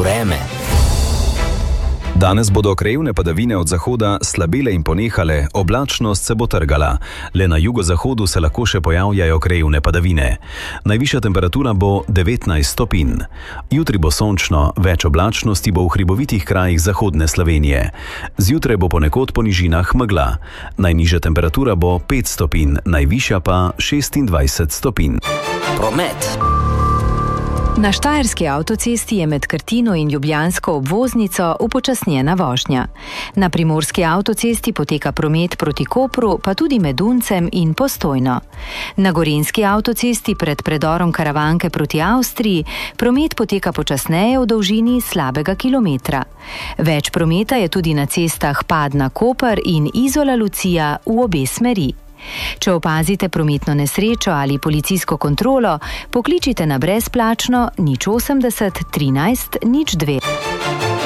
Vreme. Danes bodo krajevne padavine od zahoda slabele in ponehale, oblačnost se bo trgala. Le na jugozahodu se lahko še pojavljajo krajevne padavine. Najvišja temperatura bo 19 stopinj. Jutri bo sončno, več oblačnosti bo v hribovitih krajih zahodne Slovenije. Zjutraj bo ponekod po nižinah megla. Najnižja temperatura bo 5 stopinj, najvišja pa 26 stopinj. Promet. Na štajerski avtocesti je med Krtino in ljubljansko obvoznico upočasnjena vožnja. Na primorski avtocesti poteka promet proti Kopru, pa tudi med Uncem in Postojno. Na gorenjski avtocesti pred predorom Karavanke proti Avstriji promet poteka počasneje v dolžini slabega kilometra. Več prometa je tudi na cestah Padna-Koper in Izola-Lucija v obe smeri. Če opazite prometno nesrečo ali policijsko kontrolo, pokličite na brezplačno 080 13 02.